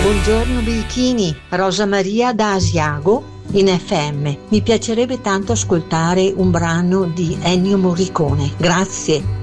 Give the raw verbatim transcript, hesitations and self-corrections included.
Buongiorno Bikini, Rosa Maria da Asiago in F M. Mi piacerebbe tanto ascoltare un brano di Ennio Morricone. Grazie.